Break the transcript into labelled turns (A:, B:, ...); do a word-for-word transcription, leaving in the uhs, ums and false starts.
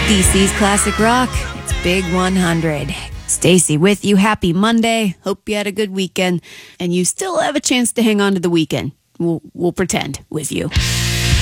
A: D C's Classic Rock. It's Big one hundred. Stacy with you. Happy Monday. Hope you had a good weekend. And you still have a chance to hang on to the weekend. We'll, we'll pretend with you.